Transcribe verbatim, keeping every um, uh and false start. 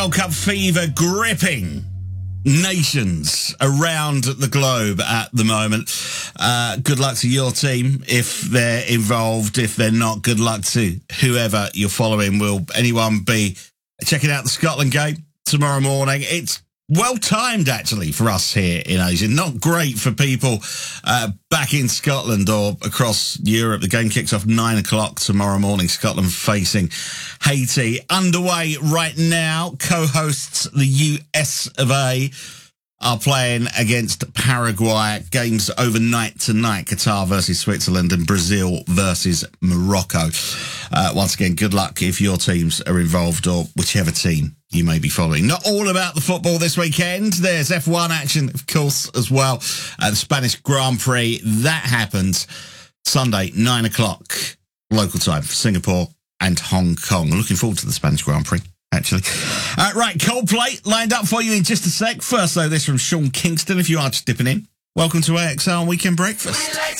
World Cup fever gripping nations around the globe at the moment. Uh, good luck to your team if they're involved. If they're not, good luck to whoever you're following. Will anyone be checking out the Scotland game tomorrow morning? It's well timed, actually, for us here in Asia. Not great for people uh, back in Scotland or across Europe. The game kicks off nine o'clock tomorrow morning. Scotland facing Haiti. Underway right now. Co-hosts the U S of A are playing against Paraguay. Games overnight tonight. Qatar versus Switzerland and Brazil versus Morocco. Uh, once again, good luck if your teams are involved or whichever team you may be following. Not all about the football this weekend. There's F one action, of course, as well. Uh, the Spanish Grand Prix, that happens Sunday, nine o'clock local time for Singapore and Hong Kong. Looking forward to the Spanish Grand Prix, actually. Uh, right, Coldplay lined up for you in just a sec. First, though, this from Sean Kingston, if you are just dipping in. Welcome to A X L Weekend Breakfast.